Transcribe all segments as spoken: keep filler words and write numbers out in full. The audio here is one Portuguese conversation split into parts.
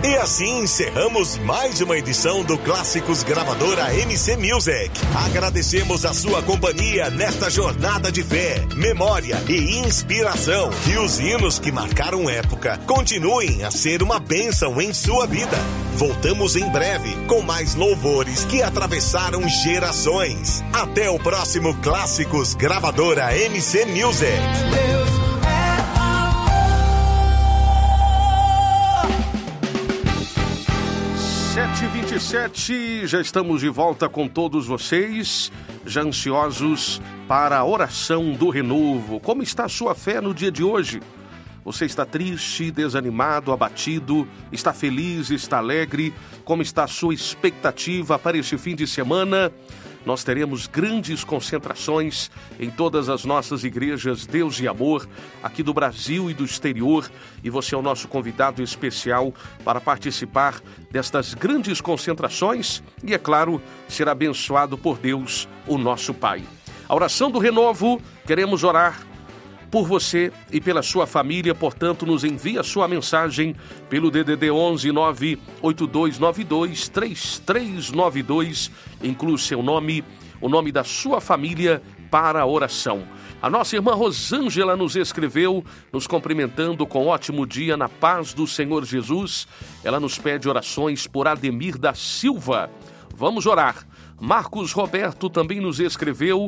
E assim encerramos mais uma edição do Clássicos Gravadora M C Music. Agradecemos a sua companhia nesta jornada de fé, memória e inspiração. Que os hinos que marcaram época continuem a ser uma bênção em sua vida. Voltamos em breve com mais louvores que atravessaram gerações. Até o próximo Clássicos Gravadora M C Music. sete e vinte e sete, já estamos de volta com todos vocês, já ansiosos para a oração do renovo. Como está a sua fé no dia de hoje? Você está triste, desanimado, abatido, está feliz, está alegre? Como está a sua expectativa para este fim de semana? Nós teremos grandes concentrações em todas as nossas igrejas Deus e Amor, aqui do Brasil e do exterior, e você é o nosso convidado especial para participar destas grandes concentrações e, é claro, ser abençoado por Deus, o nosso Pai. A oração do renovo, queremos orar por você e pela sua família, portanto, nos envie a sua mensagem pelo D D D onze nove oito dois nove dois três três nove dois, inclui o seu nome, o nome da sua família para a oração. A nossa irmã Rosângela nos escreveu, nos cumprimentando com ótimo dia na paz do Senhor Jesus. Ela nos pede orações por Ademir da Silva. Vamos orar. Marcos Roberto também nos escreveu,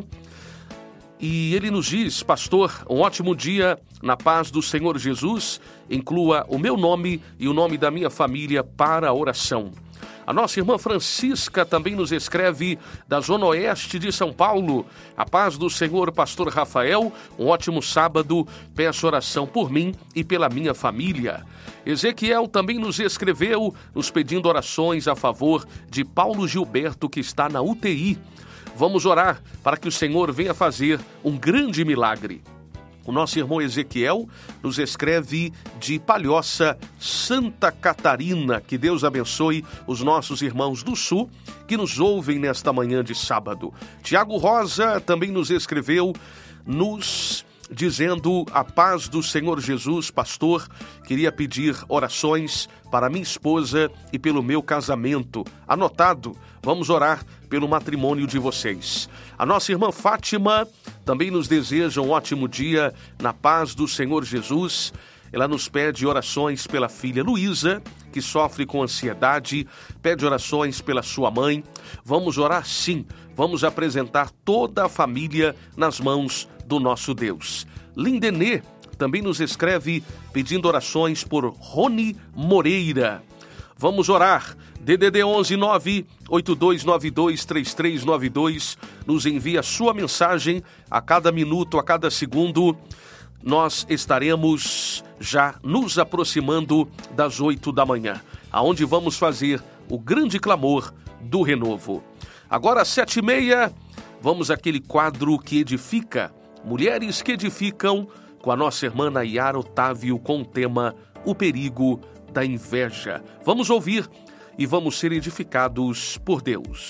e ele nos diz: pastor, um ótimo dia na paz do Senhor Jesus, inclua o meu nome e o nome da minha família para a oração. A nossa irmã Francisca também nos escreve da Zona Oeste de São Paulo. A paz do Senhor, pastor Rafael, um ótimo sábado, peço oração por mim e pela minha família. Ezequiel também nos escreveu, nos pedindo orações a favor de Paulo Gilberto, que está na U T I. Vamos orar para que o Senhor venha fazer um grande milagre. O nosso irmão Ezequiel nos escreve de Palhoça, Santa Catarina. Que Deus abençoe os nossos irmãos do Sul que nos ouvem nesta manhã de sábado. Tiago Rosa também nos escreveu, nos dizendo: a paz do Senhor Jesus, pastor, queria pedir orações para minha esposa e pelo meu casamento. Anotado, vamos orar pelo matrimônio de vocês. A nossa irmã Fátima também nos deseja um ótimo dia na paz do Senhor Jesus. Ela nos pede orações pela filha Luísa, que sofre com ansiedade, pede orações pela sua mãe. Vamos orar sim, vamos apresentar toda a família nas mãos do nosso Deus. Lindenê também nos escreve pedindo orações por Rony Moreira. Vamos orar. D D D onze nove oito dois nove dois três três nove dois, nos envia sua mensagem a cada minuto, a cada segundo. Nós estaremos já nos aproximando das oito da manhã, aonde vamos fazer o grande clamor do renovo. Agora às sete e meia, vamos àquele quadro que edifica, Mulheres que Edificam, com a nossa irmã Nayara Otávio, com o tema O Perigo da Inveja. Vamos ouvir e vamos ser edificados por Deus.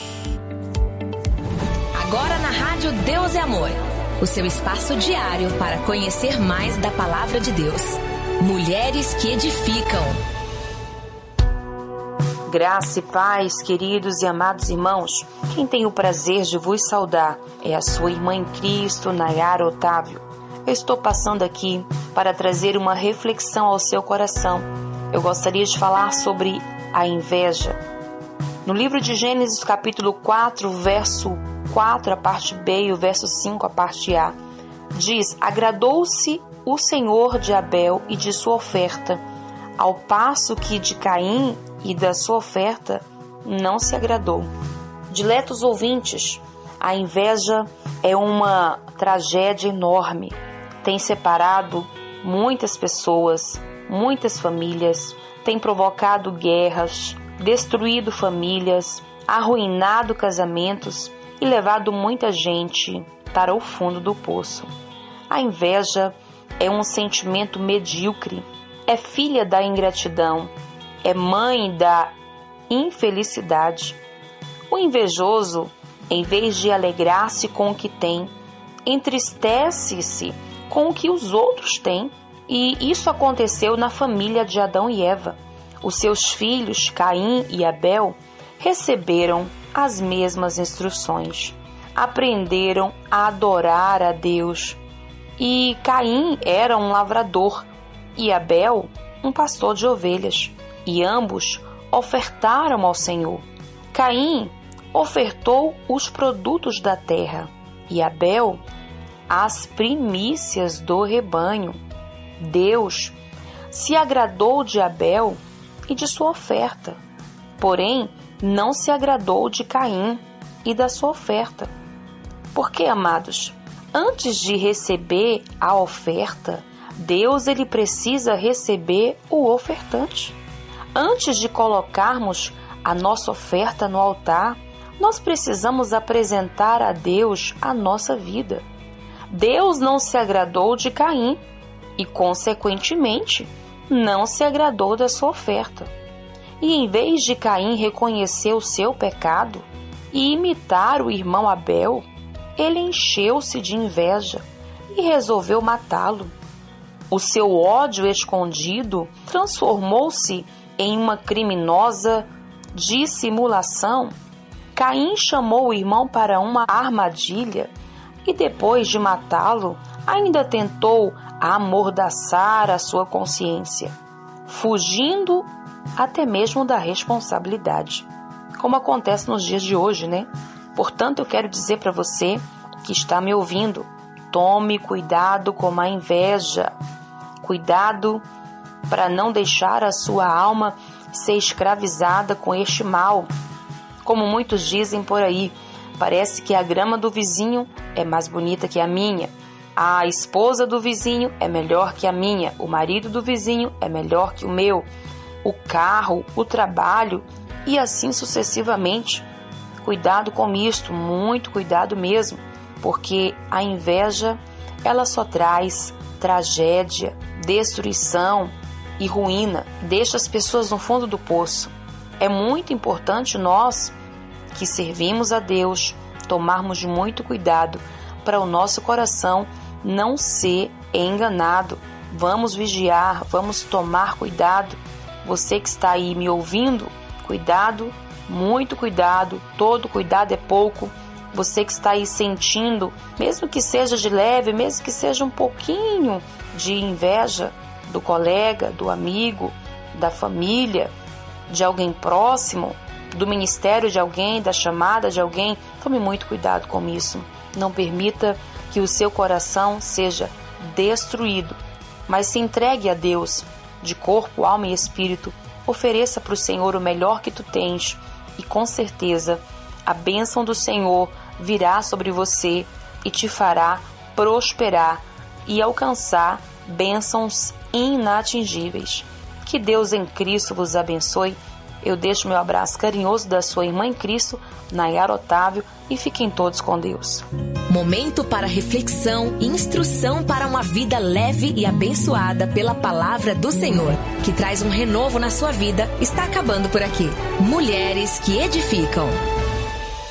Agora na Rádio Deus é Amor, o seu espaço diário para conhecer mais da Palavra de Deus. Mulheres que Edificam. Graça e paz, queridos e amados irmãos. Quem tem o prazer de vos saudar é a sua irmã em Cristo, Nayara Otávio. Eu estou passando aqui para trazer uma reflexão ao seu coração. Eu gostaria de falar sobre a inveja. No livro de Gênesis, capítulo quatro, verso quatro, a parte B, e o verso cinco, a parte A, diz: agradou-se o Senhor de Abel e de sua oferta, ao passo que de Caim e da sua oferta não se agradou. Diletos ouvintes, a inveja é uma tragédia enorme. Tem separado muitas pessoas, muitas famílias, tem provocado guerras, destruído famílias, arruinado casamentos e levado muita gente para o fundo do poço. A inveja é um sentimento medíocre, é filha da ingratidão, é mãe da infelicidade. O invejoso, em vez de alegrar-se com o que tem, entristece-se com o que os outros têm. E isso aconteceu na família de Adão e Eva. Os seus filhos, Caim e Abel, receberam as mesmas instruções. Aprenderam a adorar a Deus. E Caim era um lavrador e Abel um pastor de ovelhas. E ambos ofertaram ao Senhor. Caim ofertou os produtos da terra e Abel as primícias do rebanho. Deus se agradou de Abel e de sua oferta, porém não se agradou de Caim e da sua oferta. Porque, amados, antes de receber a oferta, Deus ele precisa receber o ofertante. Antes de colocarmos a nossa oferta no altar, nós precisamos apresentar a Deus a nossa vida. Deus não se agradou de Caim e, consequentemente, não se agradou da sua oferta. E em vez de Caim reconhecer o seu pecado e imitar o irmão Abel, ele encheu-se de inveja e resolveu matá-lo. O seu ódio escondido transformou-se em uma criminosa dissimulação. Caim chamou o irmão para uma armadilha e, depois de matá-lo, ainda tentou amordaçar a sua consciência, fugindo até mesmo da responsabilidade, como acontece nos dias de hoje, né? Portanto, eu quero dizer para você que está me ouvindo, tome cuidado com a inveja, cuidado para não deixar a sua alma ser escravizada com este mal. Como muitos dizem por aí, parece que a grama do vizinho é mais bonita que a minha, a esposa do vizinho é melhor que a minha, o marido do vizinho é melhor que o meu, o carro, o trabalho e assim sucessivamente. Cuidado com isto, muito cuidado mesmo, porque a inveja ela só traz tragédia, destruição e ruína, deixa as pessoas no fundo do poço. É muito importante nós que servimos a Deus tomarmos muito cuidado para o nosso coração não ser enganado. Vamos vigiar, vamos tomar cuidado. Você que está aí me ouvindo, cuidado, muito cuidado, todo cuidado é pouco. Você que está aí sentindo, mesmo que seja de leve, mesmo que seja um pouquinho de inveja do colega, do amigo, da família, de alguém próximo, do ministério de alguém, da chamada de alguém, tome muito cuidado com isso. Não permita que o seu coração seja destruído, mas se entregue a Deus de corpo, alma e espírito. Ofereça para o Senhor o melhor que tu tens e com certeza a bênção do Senhor virá sobre você e te fará prosperar e alcançar bênçãos inatingíveis. Que Deus em Cristo vos abençoe. Eu deixo meu abraço carinhoso da sua irmã em Cristo, Nayara Otávio, e fiquem todos com Deus. Momento para reflexão e instrução para uma vida leve e abençoada pela palavra do Senhor, que traz um renovo na sua vida, está acabando por aqui. Mulheres que edificam.